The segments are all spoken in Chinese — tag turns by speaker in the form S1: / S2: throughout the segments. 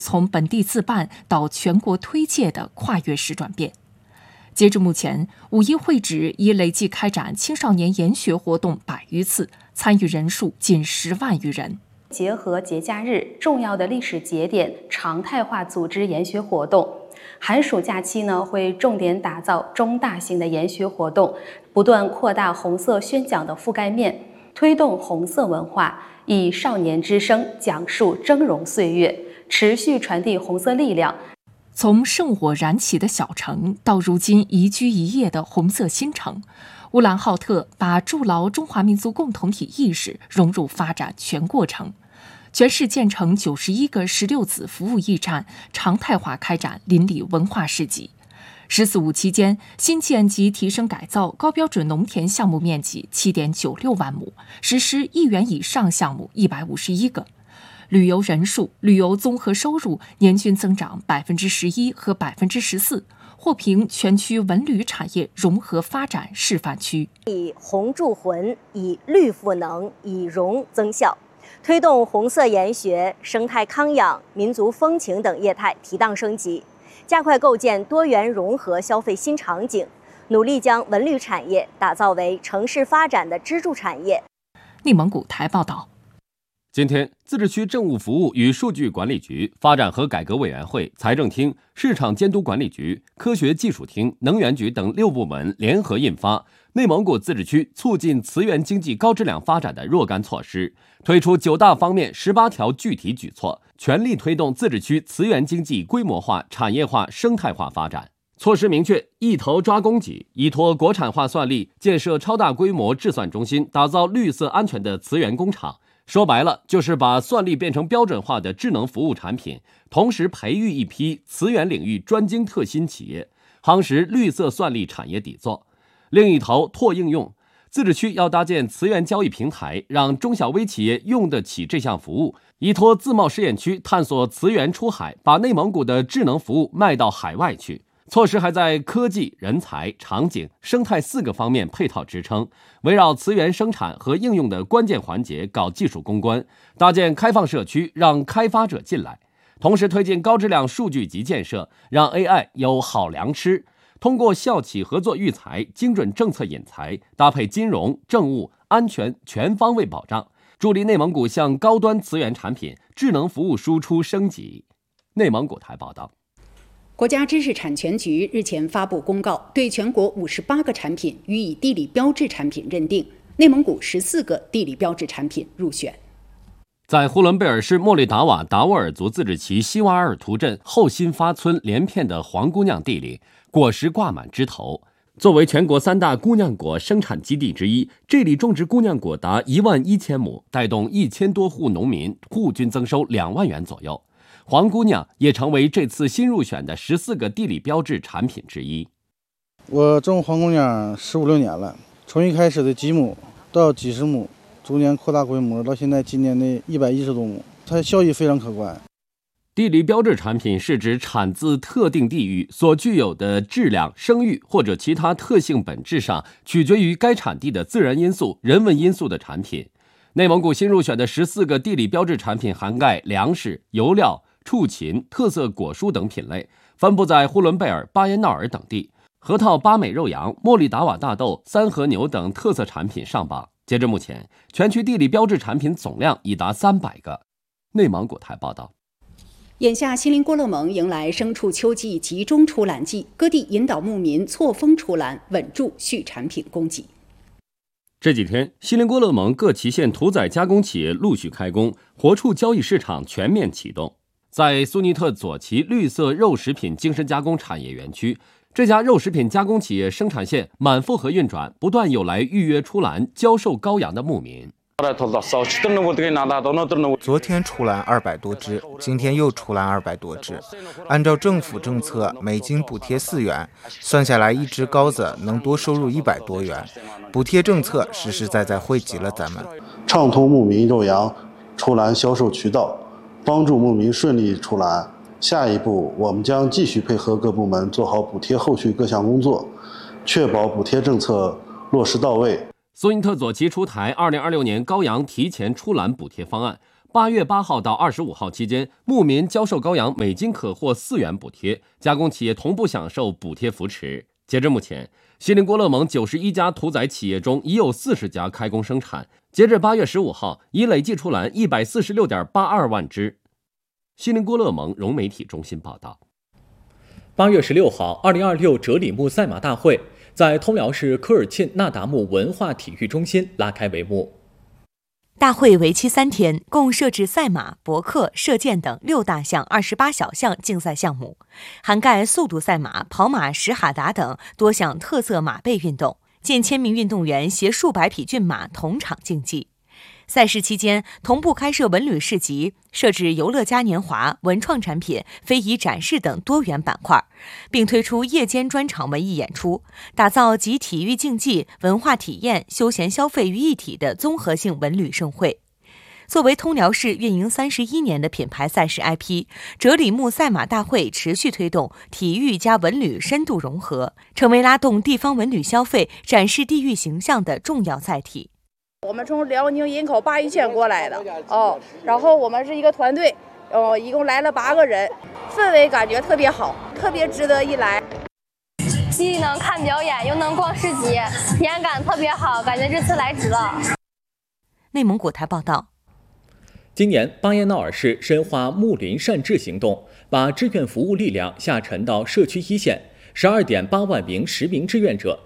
S1: 从本地自办到全国推介的跨越式转变。截至目前，5一会址已累计开展青少年研学活动100余次，参与人数近10万余人。
S2: 结合节假日、重要的历史节点，常态化组织研学活动。寒暑假期呢，会重点打造中大型的研学活动，不断扩大红色宣讲的覆盖面，推动红色文化，以少年之声讲述峥嵘岁月，持续传递红色力量。
S1: 从圣火燃起的小城，到如今宜居宜业的红色新城，乌兰浩特把筑牢中华民族共同体意识融入发展全过程。全市建成91个16子服务驿站，常态化开展邻里文化市集。“14五”期间，新建及提升改造高标准农田项目面积7.96万亩，实施1元以上项目151个。旅游人数、旅游综合收入年均增长11%和14%，获评全区文旅产业融合发展示范区。
S3: 以红铸魂，以绿赋能，以荣增效。推动红色研学、生态康养、民族风情等业态提档升级，加快构建多元融合消费新场景，努力将文旅产业打造为城市发展的支柱产业。
S1: 内蒙古台报道。
S4: 今天，自治区政务服务与数据管理局、发展和改革委员会、财政厅、市场监督管理局、科学技术厅、能源局等6部门联合印发《内蒙古自治区促进磁源经济高质量发展的若干措施》，推出9大方面18条具体举措，全力推动自治区磁源经济规模化、产业化、生态化发展。措施明确，一头抓供给，依托国产化算力，建设超大规模制算中心，打造绿色安全的磁源工厂。说白了，就是把算力变成标准化的智能服务产品，同时培育一批磁源领域专精特新企业，夯实绿色算力产业底座。另一头拓应用，自治区要搭建磁源交易平台，让中小微企业用得起这项服务，依托自贸试验区探索磁源出海，把内蒙古的智能服务卖到海外去。措施还在科技、人才、场景、生态4个方面配套支撑，围绕磁源生产和应用的关键环节搞技术攻关，搭建开放社区，让开发者进来。同时推进高质量数据集建设，让 AI 有好粮吃。通过校企合作育才、精准政策引才，搭配金融、政务、安全全方位保障，助力内蒙古向高端磁源产品、智能服务输出升级。内蒙古台报道。
S5: 国家知识产权局日前发布公告，对全国58个产品予以地理标志产品认定，内蒙古14个地理标志产品入选。
S4: 在呼伦贝尔市莫里达瓦达斡尔族自治旗西瓦尔图镇后新发村连片的黄姑娘地里，果实挂满枝头。作为全国3大姑娘果生产基地之一，这里种植姑娘果达11000亩，带动1000多户农民户均增收2万元左右。黄姑娘也成为这次新入选的14个地理标志产品之一。
S6: 我种黄姑娘15、16年了，从一开始的几亩到几十亩，逐年扩大规模，到现在今年的110多亩，它效益非常可观。
S4: 地理标志产品是指产自特定地域所具有的质量、声誉或者其他特性本质上取决于该产地的自然因素、人文因素的产品。内蒙古新入选的14个地理标志产品涵盖粮食、油料、畜禽、特色果蔬等品类，分布在呼伦贝尔、巴彦淖尔等地。核桃、巴美肉羊、莫里达瓦大豆、三和牛等特色产品上榜。截至目前，全区地理标志产品总量已达300个。内蒙古台报道。
S5: 眼下，锡林郭勒盟迎来牲畜秋季集中出栏季，各地引导牧民错峰出栏，稳住畜产品供给。
S4: 这几天，锡林郭勒盟各旗县屠宰加工企业陆续开工，活畜交易市场全面启动。在苏尼特左旗绿色肉食品精神加工产业园区，这家肉食品加工企业生产线满负荷运转，不断有来预约出栏交售羔羊的牧民。
S7: 昨天出栏200多只，今天又出栏200多只。按照政府政策，每斤补贴4元，算下来一只羔子能多收入100多元。补贴政策实实在在惠及了咱们，
S8: 畅通牧民肉羊出栏销售渠道，帮助牧民顺利出栏。下一步，我们将继续配合各部门做好补贴后续各项工作，确保补贴政策落实到位。
S4: 苏尼特左旗出台2026年羔羊提前出栏补贴方案， 8月8号到25号期间，牧民交售羔羊每斤可获4元补贴，加工企业同步享受补贴扶持。截至目前，锡林郭勒盟91家屠宰企业中已有40家开工生产，截至8月15号，已累计出栏 146.82 万只。锡林郭勒盟融媒体中心报道。
S9: 8月16号，2026哲里木赛马大会在通辽市科尔沁纳达慕文化体育中心拉开帷幕。
S3: 大会为期3天，共设置赛马、搏克、射箭等6大项、28小项竞赛项目，涵盖速度赛马、跑马、什哈达等多项特色马背运动，近1000名运动员携数百匹骏马同场竞技。赛事期间，同步开设文旅市集，设置游乐嘉年华、文创产品、非遗展示等多元板块，并推出夜间专场文艺演出，打造集体育竞技、文化体验、休闲消费于一体的综合性文旅盛会。作为通辽市运营31年的品牌赛事 IP， 哲里木赛马大会持续推动体育加文旅深度融合，成为拉动地方文旅消费、展示地域形象的重要载体。
S10: 我们从辽宁营口鲅鱼县过来的然后我们是一个团队，一共来了8个人，氛围感觉特别好，特别值得一来。
S11: 既能看表演，又能逛市集，体验感特别好，感觉这次来值了。
S3: 内蒙古台报道。
S9: 今年巴彦淖尔市深化睦邻善治行动，把志愿服务力量下沉到社区一线。12.8万名实名志愿者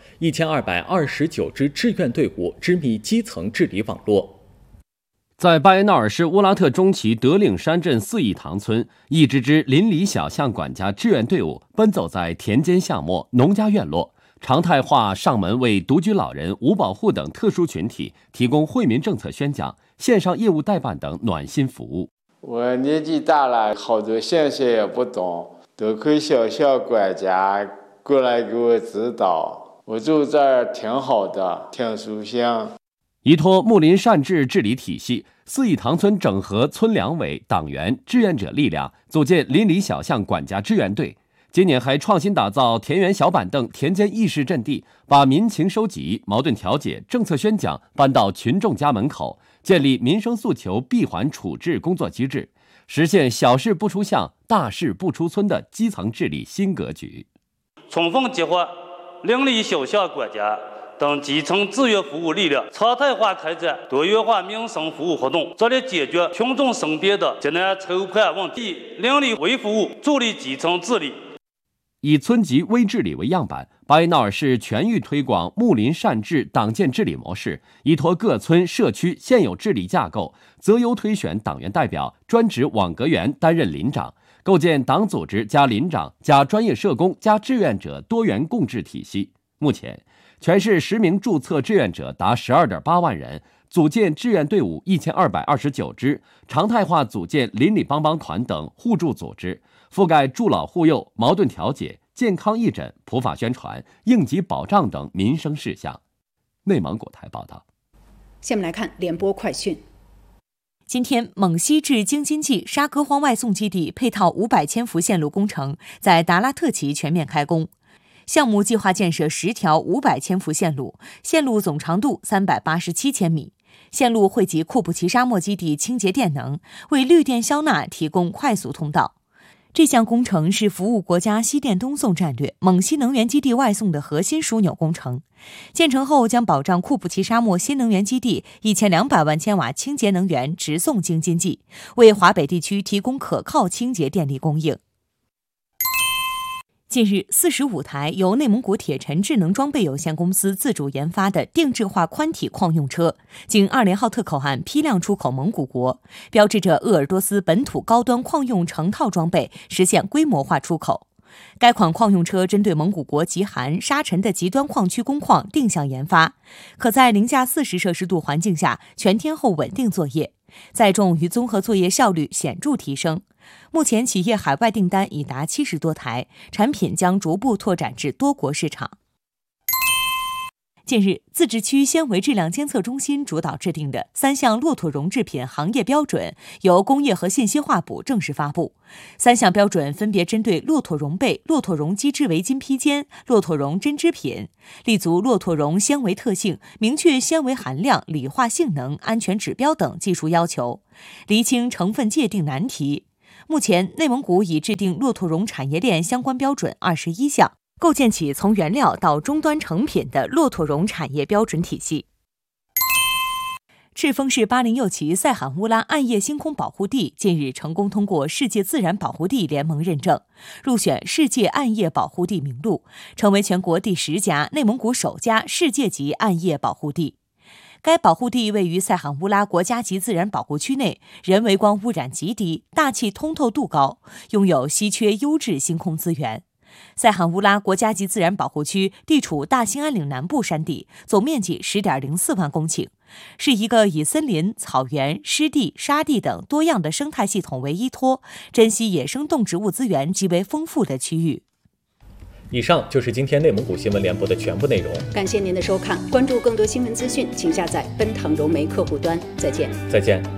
S9: ，1229支志愿队伍织密基层治理网络。
S4: 在巴彦淖尔市乌拉特中旗德岭山镇4义塘村，一支邻里小巷管家志愿队伍奔走在田间巷陌、农家院落，常态化上门为独居老人、无保护等特殊群体提供惠民政策宣讲、线上业务代办等暖心服务。
S12: 我年纪大了，好多信息也不懂，多亏小巷管家过来给我指导，我住这儿挺好的，挺舒心。
S4: 依托睦邻善治治理体系，4义塘村整合村两委、党员、志愿者力量，组建邻里小巷管家志愿队。今年还创新打造田园小板凳、田间议事阵地，把民情收集、矛盾调解、政策宣讲搬到群众家门口，建立民生诉求闭环处置工作机制，实现小事不出巷、大事不出村的基层治理新格局。
S13: 充分激活邻里小巷管家等基层志愿服务力量，常态化开展多元化民生服务活动，着力解决群众身边的艰难筹款问题，以邻里为服务，助力基层治理。
S4: 以村级微治理为样板，巴彦淖尔市全域推广睦邻善治党建治理模式，依托各村社区现有治理架构，择优推选党员代表、专职网格员担任邻长，构建党组织加邻长加专业社工加志愿者多元共治体系。目前，全市实名注册志愿者达 12.8 万人，组建志愿队伍1229支，常态化组建邻里帮帮团等互助组织，覆盖助老护幼、矛盾调解、健康义诊、普法宣传、应急保障等民生事项。内蒙古台报道。
S5: 下面来看联播快讯。
S3: 今天，蒙西至京津冀沙戈荒外送基地配套500千伏线路工程在达拉特旗全面开工。项目计划建设10条500千伏线路，线路总长度387千米。线路汇集库布齐沙漠基地清洁电能，为绿电消纳提供快速通道。这项工程是服务国家西电东送战略、蒙西能源基地外送的核心枢纽工程。建成后将保障库布齐沙漠新能源基地1200万千瓦清洁能源直送京津冀，为华北地区提供可靠清洁电力供应。近日，45台由内蒙古铁尘智能装备有限公司自主研发的定制化宽体矿用车，经2连浩特口岸批量出口蒙古国，标志着鄂尔多斯本土高端矿用成套装备实现规模化出口。该款矿用车针对蒙古国极寒沙尘的极端矿区工矿定向研发，可在零下40摄氏度环境下全天候稳定作业，载重与综合作业效率显著提升。目前企业海外订单已达70多台，产品将逐步拓展至多国市场。
S14: 近日，自治区纤维质量监测中心主导制定的3项骆驼绒制品行业标准由工业和信息化部正式发布。3项标准分别针对骆驼绒被、骆驼绒机织围巾披肩、骆驼绒针织品，立足骆驼绒纤维特性，明确纤维含量、理化性能、安全指标等技术要求，厘清成分界定难题。目前，内蒙古已制定骆驼绒产业链相关标准21项。构建起从原料到终端成品的骆驼绒产业标准体系。赤峰市806旗塞罕乌拉暗夜星空保护地近日成功通过世界自然保护地联盟认证，入选世界暗夜保护地名录，成为全国第10家、内蒙古首家世界级暗夜保护地。该保护地位于塞罕乌拉国家级自然保护区内，人为光污染极低，大气通透度高，拥有稀缺优质星空资源。塞罕乌拉国家级自然保护区地处大兴安岭南部山地，总面积10.04万公顷，是一个以森林、草原、湿地、沙地等多样的生态系统为依托，珍稀野生动植物资源极为丰富的区域。
S9: 以上就是今天内蒙古新闻联播的全部内容，
S5: 感谢您的收看，关注更多新闻资讯，请下载奔腾融媒客户端。再见。